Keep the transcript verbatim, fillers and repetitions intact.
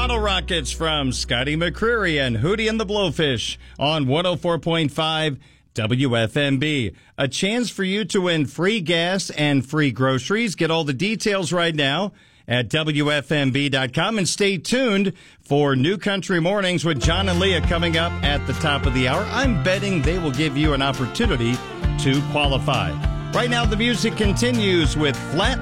Bottle Rockets from Scotty McCreery and Hootie and the Blowfish on one oh four point five W F M B. A chance for you to win free gas and free groceries. Get all the details right now at W F M B dot com, and stay tuned for New Country Mornings with John and Leah coming up at the top of the hour. I'm betting they will give you an opportunity to qualify. Right now, the music continues with Flat